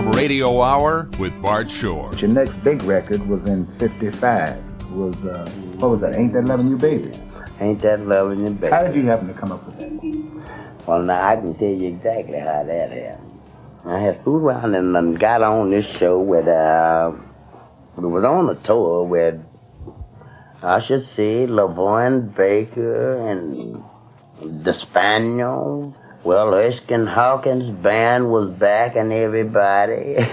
Tom Radio Hour with Bart Shore. Your next big record was in 55. Was, what was that? Ain't That Loving You Baby? Ain't That Loving You Baby. How did you happen to come up with that? Well, now I can tell you exactly how that happened. I had fooled around and got on this show with, we was on a tour with Usher C, LaVoyne Baker, and the Spaniels. Well, Erskine Hawkins' band was back and everybody.